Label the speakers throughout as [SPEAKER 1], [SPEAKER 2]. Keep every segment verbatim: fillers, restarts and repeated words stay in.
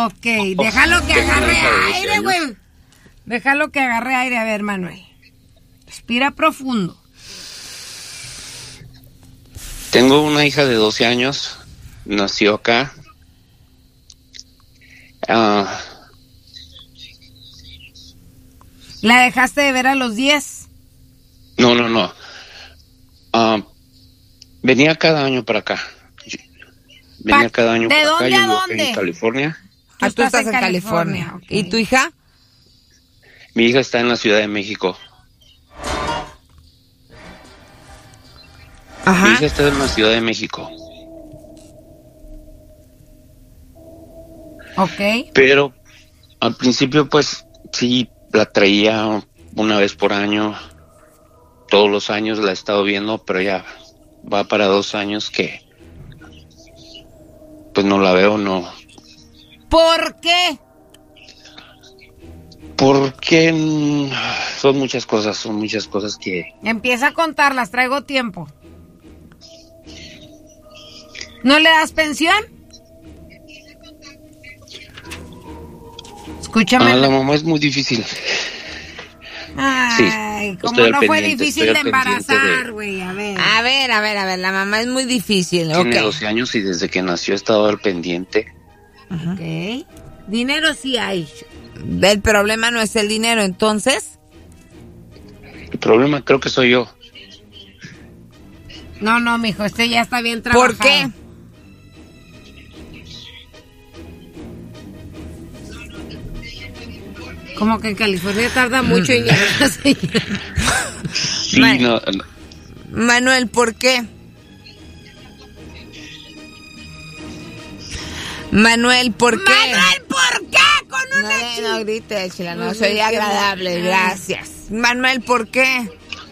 [SPEAKER 1] Ok, déjalo que agarre aire, güey. Déjalo que agarre aire. A ver, Manuel. Respira profundo.
[SPEAKER 2] Tengo una hija de doce años. Nació acá. Uh,
[SPEAKER 1] ¿La dejaste de ver a los diez?
[SPEAKER 2] No, no, no. Uh, venía cada año para acá. Venía cada año
[SPEAKER 1] ¿De
[SPEAKER 2] para acá.
[SPEAKER 1] dónde a
[SPEAKER 2] Yo
[SPEAKER 1] dónde?
[SPEAKER 2] en California.
[SPEAKER 3] Ah, tú estás en California.
[SPEAKER 1] California.
[SPEAKER 3] ¿Y tu hija?
[SPEAKER 2] Mi hija está en la Ciudad de México.
[SPEAKER 3] Ajá.
[SPEAKER 2] Mi hija está en la Ciudad de México.
[SPEAKER 1] Ok.
[SPEAKER 2] Pero al principio, pues, sí, la traía una vez por año. Todos los años la he estado viendo, pero ya va para dos años que, pues, no la veo, no.
[SPEAKER 1] ¿Por qué?
[SPEAKER 2] Porque mm, son muchas cosas, son muchas cosas que...
[SPEAKER 1] Empieza a contarlas, traigo tiempo. ¿No le das pensión? Escúchame.
[SPEAKER 2] Ah, la mamá es muy difícil.
[SPEAKER 1] Ay,
[SPEAKER 2] sí,
[SPEAKER 1] como no fue difícil de embarazar, güey, a ver.
[SPEAKER 3] A ver, a ver, a ver, la mamá es muy difícil.
[SPEAKER 2] Tiene
[SPEAKER 3] Okay.
[SPEAKER 2] doce años y desde que nació ha estado al pendiente.
[SPEAKER 1] Ajá. Ok. Dinero sí hay.
[SPEAKER 3] El problema no es el dinero, entonces.
[SPEAKER 2] El problema creo que soy yo.
[SPEAKER 1] No, no, mijo, este ya está bien trabajado.
[SPEAKER 3] ¿Por qué?
[SPEAKER 1] Como que en California tarda mucho en llegar la señal.
[SPEAKER 2] Sí,
[SPEAKER 3] Man-
[SPEAKER 2] no, no.
[SPEAKER 3] Manuel, ¿por qué? Manuel, ¿por qué?
[SPEAKER 1] Manuel, ¿por qué? Con
[SPEAKER 3] No,
[SPEAKER 1] una
[SPEAKER 3] no,
[SPEAKER 1] chi-
[SPEAKER 3] no grites, chila, no
[SPEAKER 1] No,
[SPEAKER 3] soy
[SPEAKER 1] no,
[SPEAKER 3] agradable,
[SPEAKER 1] no.
[SPEAKER 3] gracias. Manuel, ¿por qué?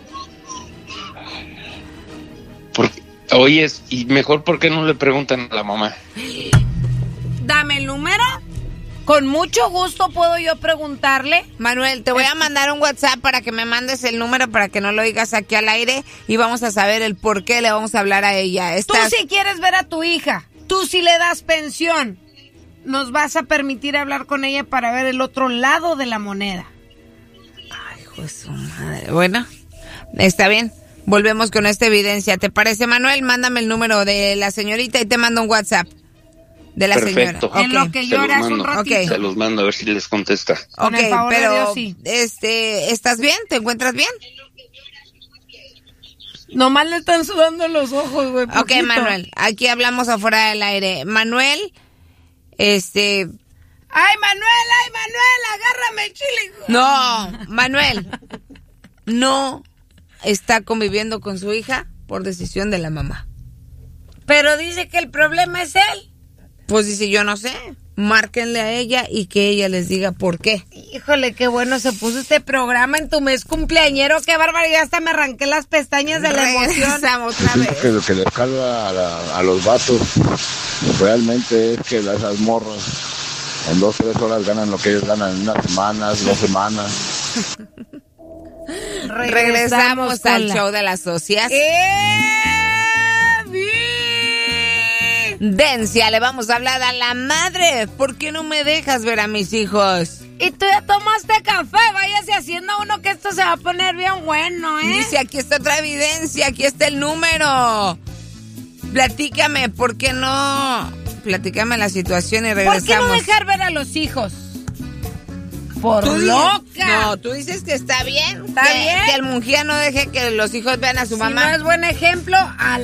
[SPEAKER 2] Porque, oye, y mejor, ¿por qué no le preguntan a la mamá?
[SPEAKER 1] Dame el número. Con mucho gusto puedo yo preguntarle.
[SPEAKER 3] Manuel, te voy a mandar un WhatsApp para que me mandes el número para que no lo digas aquí al aire y vamos a saber el por qué le vamos a hablar a ella.
[SPEAKER 1] Tú
[SPEAKER 3] Estás...
[SPEAKER 1] si quieres ver a tu hija, tú si le das pensión, nos vas a permitir hablar con ella para ver el otro lado de la moneda.
[SPEAKER 3] Ay, hijo de su madre. Bueno, está bien. Volvemos con esta evidencia. ¿Te parece, Manuel? Mándame el número de la señorita y te mando un WhatsApp de la
[SPEAKER 2] Perfecto.
[SPEAKER 3] señora.
[SPEAKER 1] En lo que
[SPEAKER 2] Se
[SPEAKER 1] lloras
[SPEAKER 2] los
[SPEAKER 1] un
[SPEAKER 2] mando.
[SPEAKER 1] ratito.
[SPEAKER 3] Ok.
[SPEAKER 2] Se los mando a ver si les contesta.
[SPEAKER 1] Con
[SPEAKER 3] Ok,
[SPEAKER 1] el favor de
[SPEAKER 3] pero
[SPEAKER 1] Dios, sí.
[SPEAKER 3] este, ¿estás bien? ¿Te encuentras bien?
[SPEAKER 1] Nomás le están sudando los ojos, güey.
[SPEAKER 3] Ok,
[SPEAKER 1] poquito.
[SPEAKER 3] Manuel, aquí hablamos afuera del aire. Manuel, este,
[SPEAKER 1] Ay, Manuel, ay, Manuel, agárrame el chile. hijo.
[SPEAKER 3] no, Manuel, no está conviviendo con su hija por decisión de la mamá.
[SPEAKER 1] Pero dice que el problema es él.
[SPEAKER 3] Pues dice, yo no sé, márquenle a ella y que ella les diga por qué.
[SPEAKER 1] Híjole, qué bueno se puso este programa en tu mes cumpleañero. Qué barbaridad, hasta me arranqué las pestañas de la emoción.
[SPEAKER 3] Regresamos otra
[SPEAKER 4] Siento
[SPEAKER 3] vez.
[SPEAKER 4] que lo que les calva a, la- a los vatos realmente es que esas morras en dos, tres horas ganan lo que ellos ganan en unas semanas, dos semanas.
[SPEAKER 3] Regresamos
[SPEAKER 1] con
[SPEAKER 3] al
[SPEAKER 1] la-
[SPEAKER 3] show de las socias.
[SPEAKER 1] ¡Evi!
[SPEAKER 3] Dencia, le vamos a hablar a la madre. ¿Por qué no me dejas ver a mis hijos?
[SPEAKER 1] Y tú ya tomaste café, váyase haciendo uno que esto se va a poner bien bueno, ¿eh?
[SPEAKER 3] Dice, aquí está otra evidencia, aquí está el número. Platícame, ¿por qué no? Platícame la situación y
[SPEAKER 1] ¿Por
[SPEAKER 3] regresamos.
[SPEAKER 1] qué no dejar ver a los hijos? Por
[SPEAKER 3] Tú dices-
[SPEAKER 1] loca.
[SPEAKER 3] No, tú dices que está bien.
[SPEAKER 1] ¿Está
[SPEAKER 3] que,
[SPEAKER 1] bien?
[SPEAKER 3] Que el Mungía no deje que los hijos vean a su
[SPEAKER 1] Si
[SPEAKER 3] mamá.
[SPEAKER 1] no es buen ejemplo, a